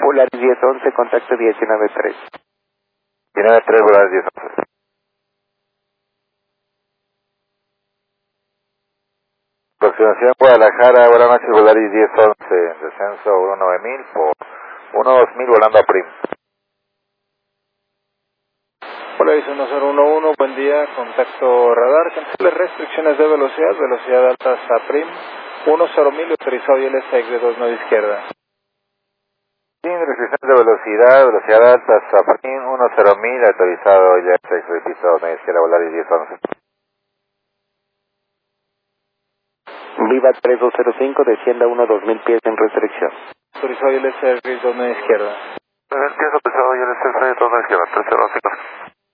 Polaris 1011, contacto 193. 193, Polaris 1011. Aproximación Guadalajara, buenas noches, Polaris 1011, descenso 19000 por 12000 volando a Prim. Polaris 1011, buen día, contacto radar, cancele restricciones de velocidad alta hasta Prim, 10000 autorizado y LSX de 29 izquierda. Sin restricción de velocidad alta hasta Prim, 10000 autorizado y LSX de pista 29 izquierda, Polaris 1011. Viva 3205, descienda 2000 pies en restricción. Autorizado y LSX de 29 izquierda. Empiezo autorizado y LSX de 29 izquierda, 305.